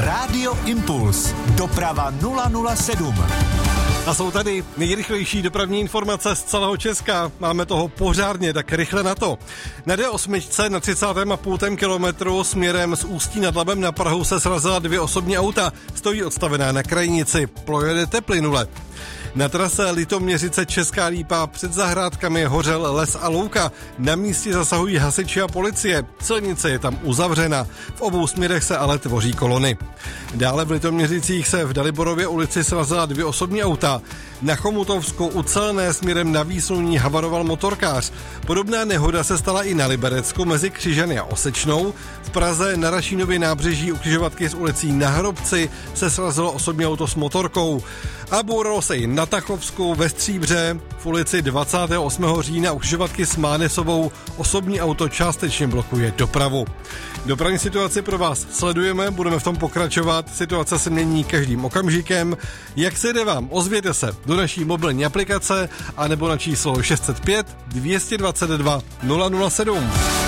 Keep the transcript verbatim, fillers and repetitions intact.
Rádio Impuls. Doprava nula nula sedm. A jsou tady nejrychlejší dopravní informace z celého Česka. Máme toho pořádně, tak rychle na to. Na D osm na třicátém a půl kilometru směrem z Ústí nad Labem na Prahu se srazila dvě osobní auta. Stojí odstavená na krajnici. Projedete plynule. Na trase Litoměřice Česká Lípa před zahrádkami hořel les a louka. Na místě zasahují hasiči a policie. Silnice je tam uzavřena. V obou směrech se ale tvoří kolony. Dále v Litoměřicích se v Daliborově ulici srazila dvě osobní auta. Na Chomutovsku u Celné směrem na Výsluní havaroval motorkář. Podobná nehoda se stala i na Liberecku mezi Křižany a Osečnou. V Praze na Rašínově nábřeží u křižovatky s ulicí Na Hrobci se srazilo osobní auto s motorkou. A bouralo se i na Tachovsku ve Stříbře. V ulici dvacátého osmého října u křižovatky s Mánesovou osobní auto částečně blokuje dopravu. Dopravní situaci pro vás sledujeme, budeme v tom pokračovat. Situace se mění každým okamžikem. Jak se jde vám? Ozvěte se do naší mobilní aplikace a nebo na číslo šest set pět dvě dvacet dva nula nula sedm.